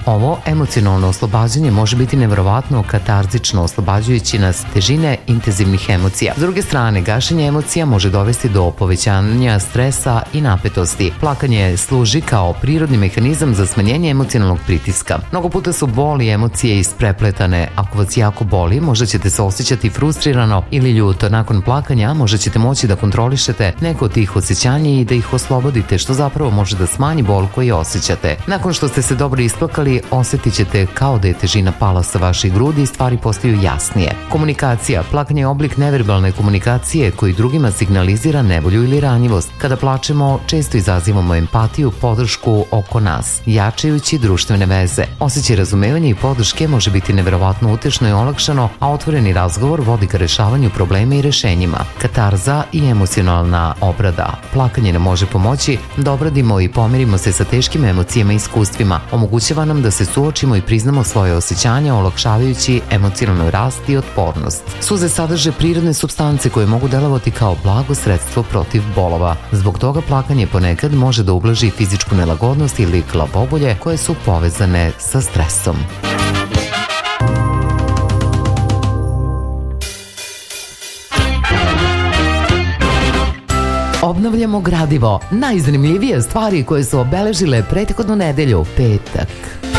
Ovo emocionalno oslobađanje može biti neverovatno katarzično, oslobađajući nas težine intenzivnih emocija. S druge strane, gašenje emocija može dovesti do povećanja stresa i napetosti. Plakanje služi kao prirodni mehanizam za smanjenje emocionalnog pritiska. Mnogo puta su boli i emocije isprepletane. Ako vas jako boli, možda ćete se osjećati frustrirano ili ljuto. Nakon plakanja možda ćete moći da kontrolišete neko od tih osjećanja i da ih oslobodite, što zapravo može da smanji bol koji osjećate. Nakon što ste se dobro isplakali, osjetit ćete kao da je težina pala sa vaših grudi i stvari postaju jasnije. Komunikacija. Plakanje je oblik neverbalne komunikacije koji drugima signalizira nevolju ili ranjivost. Kada plačemo, često izazivamo empatiju, podršku oko nas, jačajući društvene veze. Osjećaj razumevanja i podrške može biti neverovatno utešno i olakšano, a otvoreni razgovor vodi ka rešavanju problema i rešenjima. Katarza i emocionalna obrada. Plakanje nam može pomoći da obradimo i pomirimo se sa teškim emocijama i iskustvima. Omogućava nam da se suočimo i priznamo svoje osjećanja, olakšavajući emocionalni rast i otpornost. Suze sadrže prirodne supstance koje mogu delovati kao blago sredstvo protiv bolova. Zbog toga plakanje ponekad može da ublaži fizičku nelagodnost ili glavobolje koje su povezane sa stresom. Obnavljamo gradivo. Najzanimljivije stvari koje su obeležile prethodnu nedelju, petak.